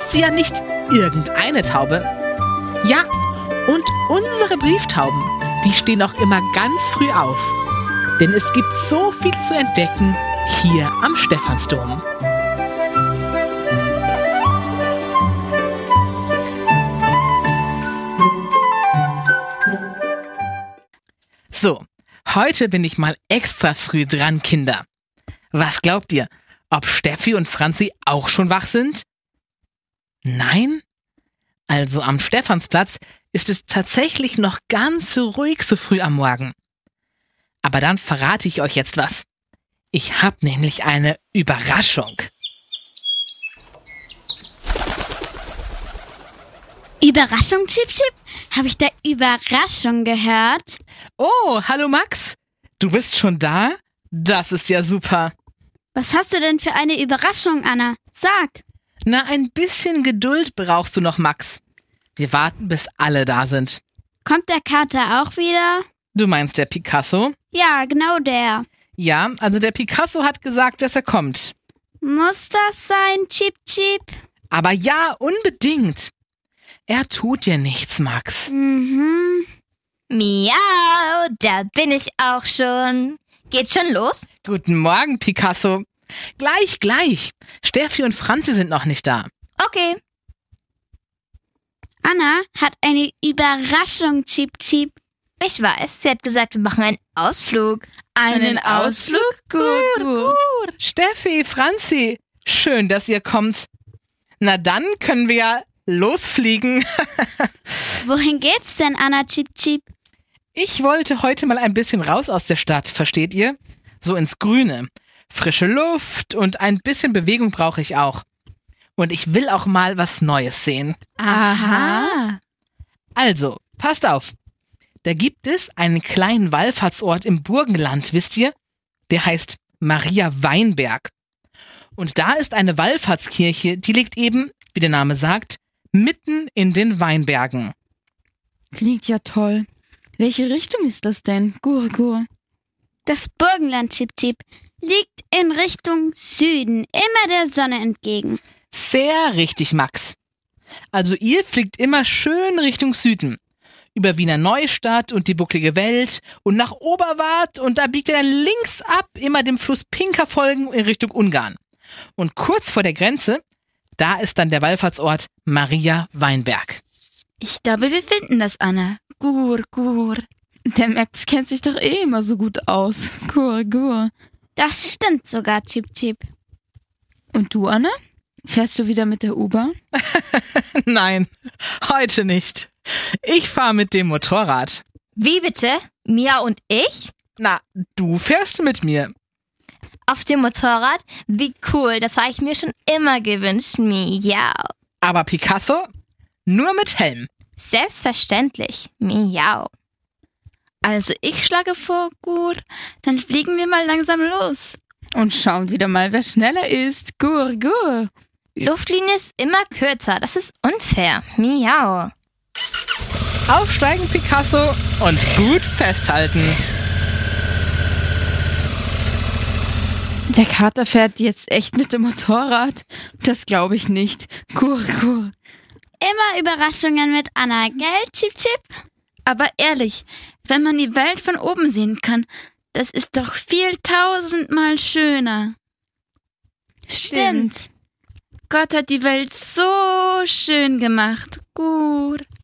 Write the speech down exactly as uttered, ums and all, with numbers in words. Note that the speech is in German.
ist sie ja nicht irgendeine Taube. Ja, und unsere Brieftauben, die stehen auch immer ganz früh auf. Denn es gibt so viel zu entdecken hier am Stephansdom. So, heute bin ich mal extra früh dran, Kinder. Was glaubt ihr, ob Steffi und Franzi auch schon wach sind? Nein? Also am Stephansplatz ist es tatsächlich noch ganz so ruhig so früh am Morgen. Aber dann verrate ich euch jetzt was. Ich habe nämlich eine Überraschung. Überraschung, Chip Chip? Habe ich da Überraschung gehört? Oh, hallo Max. Du bist schon da? Das ist ja super. Was hast du denn für eine Überraschung, Anna? Sag. Na, ein bisschen Geduld brauchst du noch, Max. Wir warten, bis alle da sind. Kommt der Kater auch wieder? Du meinst der Picasso? Ja, genau der. Ja, also der Picasso hat gesagt, dass er kommt. Muss das sein, Chip Chip? Aber ja, unbedingt. Er tut dir nichts, Max. Mhm. Miau, da bin ich auch schon. Geht schon los? Guten Morgen, Picasso. Gleich, gleich. Steffi und Franzi sind noch nicht da. Okay. Anna hat eine Überraschung, Chip Chip. Ich weiß, sie hat gesagt, wir machen einen Ausflug. Einen Ausflug? Gut, gut. Steffi, Franzi, schön, dass ihr kommt. Na dann können wir ja losfliegen. Wohin geht's denn, Anna, Chip Chip? Ich wollte heute mal ein bisschen raus aus der Stadt, versteht ihr? So ins Grüne. Frische Luft und ein bisschen Bewegung brauche ich auch. Und ich will auch mal was Neues sehen. Aha. Also, passt auf. Da gibt es einen kleinen Wallfahrtsort im Burgenland, wisst ihr? Der heißt Maria Weinberg. Und da ist eine Wallfahrtskirche, die liegt eben, wie der Name sagt, mitten in den Weinbergen. Klingt ja toll. Welche Richtung ist das denn? Gur, gur. Das Burgenland, Chip Chip, liegt in Richtung Süden, immer der Sonne entgegen. Sehr richtig, Max. Also ihr fliegt immer schön Richtung Süden. Über Wiener Neustadt und die bucklige Welt und nach Oberwart und da biegt ihr dann links ab, immer dem Fluss Pinka folgen in Richtung Ungarn. Und kurz vor der Grenze, da ist dann der Wallfahrtsort Maria Weinberg. Ich glaube, wir finden das, Anna. Gur, gur. Der Max kennt sich doch eh immer so gut aus. Gur, gur. Das stimmt sogar, Chip Chip. Und du, Anna? Fährst du wieder mit der U-Bahn? Nein, heute nicht. Ich fahre mit dem Motorrad. Wie bitte? Mia und ich? Na, du fährst mit mir. Auf dem Motorrad? Wie cool, das habe ich mir schon immer gewünscht. Miau. Aber Picasso? Nur mit Helm. Selbstverständlich. Miau. Also ich schlage vor, gut, dann fliegen wir mal langsam los. Und schauen wieder mal, wer schneller ist. Gur, gur. Luftlinie ist immer kürzer, das ist unfair. Miau. Aufsteigen, Picasso, und gut festhalten. Der Kater fährt jetzt echt mit dem Motorrad? Das glaube ich nicht. Gur, gur. Immer Überraschungen mit Anna, gell, Chip Chip? Aber ehrlich, wenn man die Welt von oben sehen kann, das ist doch viel tausendmal schöner. Stimmt. Gott hat die Welt so schön gemacht. Gut.